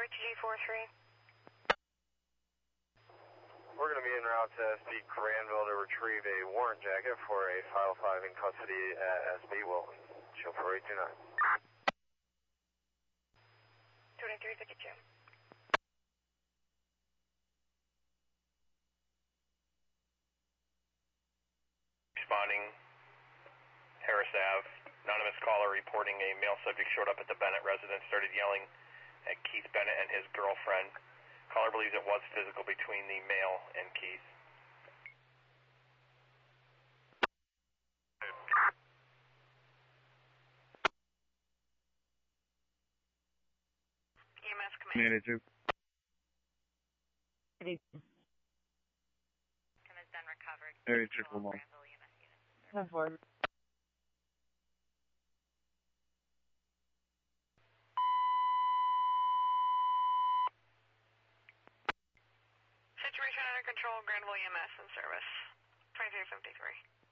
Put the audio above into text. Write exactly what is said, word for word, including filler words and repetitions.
H G forty-three. We're going to be en route to S B Granville to retrieve a warrant jacket for a file five in custody at S B Wilton. Show four eight two nine. twenty-three fifty-two. Responding, Harris Ave. Anonymous caller reporting a male subject showed up at the Bennett residence, started yelling at Keith Bennett and his girlfriend. Caller believes it was physical between the male and Keith. E M S command. Manager. Has been recovered. Area triple one. ten four. Situation under control, Granville E M S in service. twenty-three fifty-three.